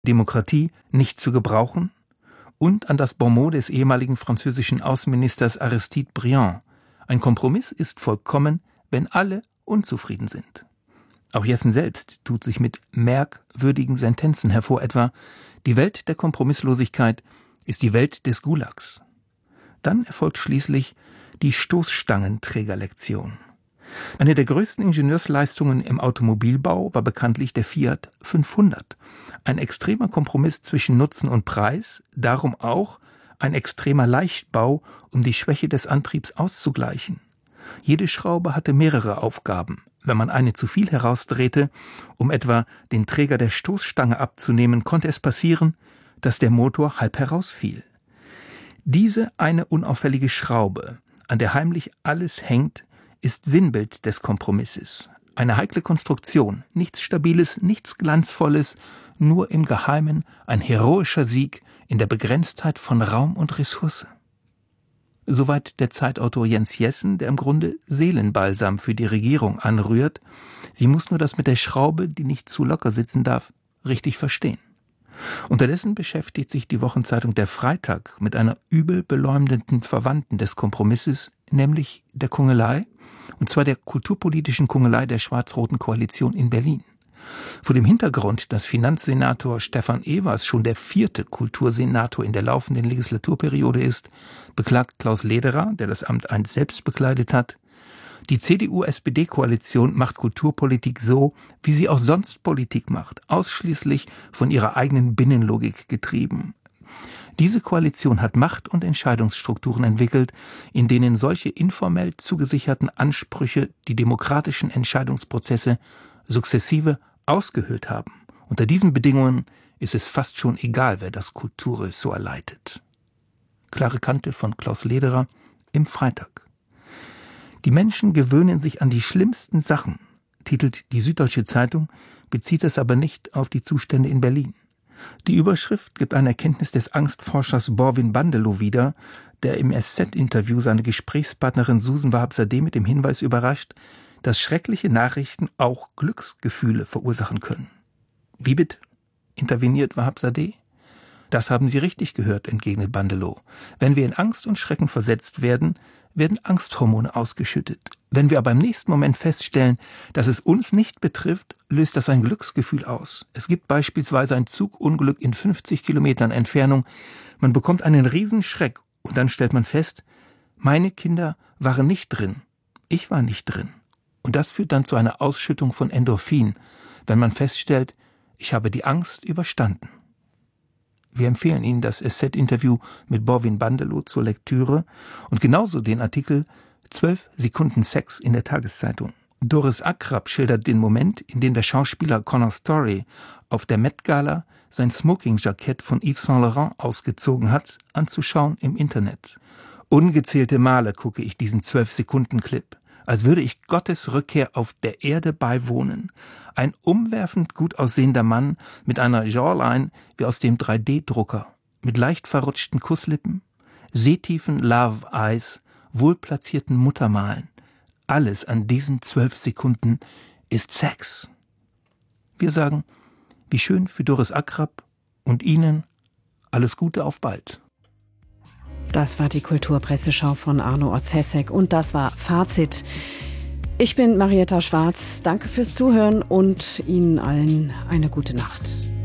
Demokratie nicht zu gebrauchen, und an das Bonmot des ehemaligen französischen Außenministers Aristide Briand: Ein Kompromiss ist vollkommen, wenn alle unzufrieden sind. Auch Jessen selbst tut sich mit merkwürdigen Sentenzen hervor, etwa: Die Welt der Kompromisslosigkeit ist die Welt des Gulags. Dann erfolgt schließlich die Stoßstangenträgerlektion. Eine der größten Ingenieursleistungen im Automobilbau war bekanntlich der Fiat 500. Ein extremer Kompromiss zwischen Nutzen und Preis, darum auch ein extremer Leichtbau, um die Schwäche des Antriebs auszugleichen. Jede Schraube hatte mehrere Aufgaben. Wenn man eine zu viel herausdrehte, um etwa den Träger der Stoßstange abzunehmen, konnte es passieren, dass der Motor halb herausfiel. Diese eine unauffällige Schraube, an der heimlich alles hängt, ist Sinnbild des Kompromisses. Eine heikle Konstruktion, nichts Stabiles, nichts Glanzvolles, nur im Geheimen ein heroischer Sieg in der Begrenztheit von Raum und Ressource. Soweit der Zeitautor Jens Jessen, der im Grunde Seelenbalsam für die Regierung anrührt. Sie muss nur das mit der Schraube, die nicht zu locker sitzen darf, richtig verstehen. Unterdessen beschäftigt sich die Wochenzeitung Der Freitag mit einer übel beleumdenden Verwandten des Kompromisses, nämlich der Kungelei, und zwar der kulturpolitischen Kungelei der schwarz-roten Koalition in Berlin. Vor dem Hintergrund, dass Finanzsenator Stefan Evers schon der 4. Kultursenator in der laufenden Legislaturperiode ist, beklagt Klaus Lederer, der das Amt einst selbst bekleidet hat: Die CDU-SPD-Koalition macht Kulturpolitik so, wie sie auch sonst Politik macht, ausschließlich von ihrer eigenen Binnenlogik getrieben. Diese Koalition hat Macht- und Entscheidungsstrukturen entwickelt, in denen solche informell zugesicherten Ansprüche die demokratischen Entscheidungsprozesse sukzessive ausgehöhlt haben. Unter diesen Bedingungen ist es fast schon egal, wer das Kulturressort leitet. Klare Kante von Klaus Lederer im Freitag. Die Menschen gewöhnen sich an die schlimmsten Sachen, titelt die Süddeutsche Zeitung, bezieht es aber nicht auf die Zustände in Berlin. Die Überschrift gibt eine Erkenntnis des Angstforschers Borwin Bandelow wieder, der im SZ-Interview seine Gesprächspartnerin Susan Wahab-Sadeh mit dem Hinweis überrascht, dass schreckliche Nachrichten auch Glücksgefühle verursachen können. Wie bitte? Interveniert Wahab-Sadeh. Das haben Sie richtig gehört, entgegnet Bandelow. Wenn wir in Angst und Schrecken versetzt werden, werden Angsthormone ausgeschüttet. Wenn wir aber im nächsten Moment feststellen, dass es uns nicht betrifft, löst das ein Glücksgefühl aus. Es gibt beispielsweise ein Zugunglück in 50 Kilometern Entfernung. Man bekommt einen Riesenschreck und dann stellt man fest, meine Kinder waren nicht drin. Ich war nicht drin. Und das führt dann zu einer Ausschüttung von Endorphin, wenn man feststellt, ich habe die Angst überstanden. Wir empfehlen Ihnen das SZ-Interview mit Borwin Bandelow zur Lektüre und genauso den Artikel 12 Sekunden Sex in der Tageszeitung. Doris Akrab schildert den Moment, in dem der Schauspieler Connor Story auf der Met-Gala sein Smoking-Jackett von Yves Saint Laurent ausgezogen hat, anzuschauen im Internet. Ungezählte Male gucke ich diesen 12-Sekunden-Clip, als würde ich Gottes Rückkehr auf der Erde beiwohnen. Ein umwerfend gut aussehender Mann mit einer Jawline wie aus dem 3D-Drucker, mit leicht verrutschten Kusslippen, seetiefen Love-Eyes, wohlplatzierten Muttermalen. Alles an diesen 12 Sekunden ist Sex. Wir sagen, wie schön für Doris Akrab und Ihnen alles Gute auf bald. Das war die Kulturpresseschau von Arno Orzesek und das war Fazit. Ich bin Marietta Schwarz. Danke fürs Zuhören und Ihnen allen eine gute Nacht.